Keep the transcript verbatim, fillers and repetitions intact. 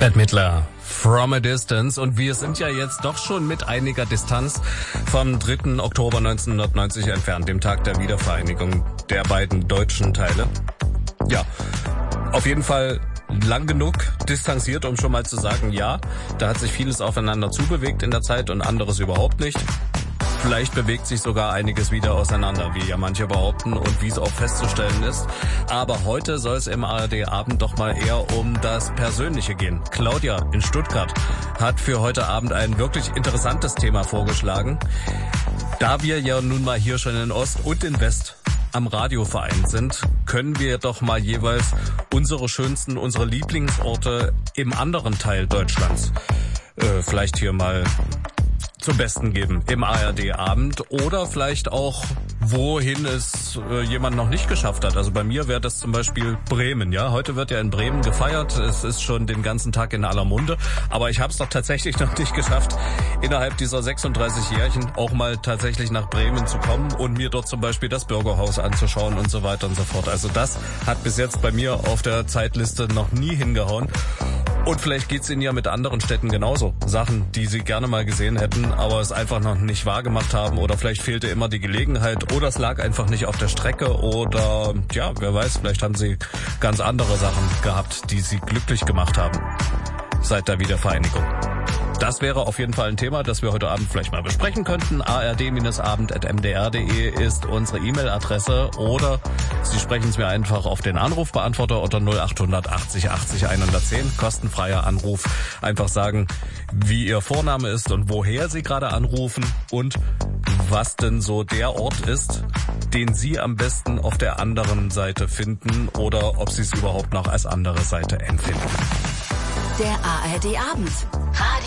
Bette Midler, From a Distance. Und wir sind ja jetzt doch schon mit einiger Distanz vom dritten Oktober neunzehnhundertneunzig entfernt, dem Tag der Wiedervereinigung der beiden deutschen Teile. Ja, auf jeden Fall lang genug distanziert, um schon mal zu sagen, ja, da hat sich vieles aufeinander zubewegt in der Zeit und anderes überhaupt nicht. Vielleicht bewegt sich sogar einiges wieder auseinander, wie ja manche behaupten und wie es auch festzustellen ist. Aber heute soll es im A R D-Abend doch mal eher um das Persönliche gehen. Claudia in Stuttgart hat für heute Abend ein wirklich interessantes Thema vorgeschlagen. Da wir ja nun mal hier schon in Ost und in West am Radio vereint sind, können wir doch mal jeweils unsere schönsten, unsere Lieblingsorte im anderen Teil Deutschlands äh, vielleicht hier mal zum Besten geben im A R D-Abend oder vielleicht auch, wohin es äh, jemand noch nicht geschafft hat. Also bei mir wäre das zum Beispiel Bremen. Ja, heute wird ja in Bremen gefeiert. Es ist schon den ganzen Tag in aller Munde. Aber ich habe es doch tatsächlich noch nicht geschafft, innerhalb dieser sechsunddreißig Jährchen auch mal tatsächlich nach Bremen zu kommen und mir dort zum Beispiel das Bürgerhaus anzuschauen und so weiter und so fort. Also das hat bis jetzt bei mir auf der Zeitliste noch nie hingehauen. Und vielleicht geht's Ihnen ja mit anderen Städten genauso. Sachen, die Sie gerne mal gesehen hätten, aber es einfach noch nicht wahrgemacht haben. Oder vielleicht fehlte immer die Gelegenheit. Oder es lag einfach nicht auf der Strecke. Oder, ja, wer weiß, vielleicht haben Sie ganz andere Sachen gehabt, die Sie glücklich gemacht haben seit der Wiedervereinigung. Das wäre auf jeden Fall ein Thema, das wir heute Abend vielleicht mal besprechen könnten. a r d abend at m d r punkt d e ist unsere E-Mail-Adresse oder Sie sprechen es mir einfach auf den Anrufbeantworter unter null acht achtzig achtzig hundertzehn. Kostenfreier Anruf. Einfach sagen, wie Ihr Vorname ist und woher Sie gerade anrufen und was denn so der Ort ist, den Sie am besten auf der anderen Seite finden oder ob Sie es überhaupt noch als andere Seite empfinden. Der A R D-Abend.